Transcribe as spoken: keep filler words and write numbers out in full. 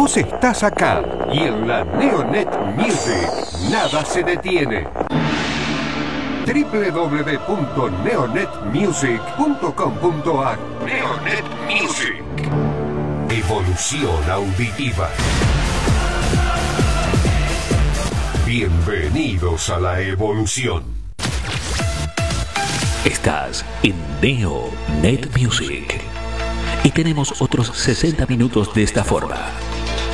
Vos estás acá y en la Neonet Music nada se detiene. doble u doble u doble u punto neonet music punto com punto a r Neonet Music. Evolución auditiva. Bienvenidos a la evolución. Estás en Neonet Music. Y tenemos otros sesenta minutos de esta forma.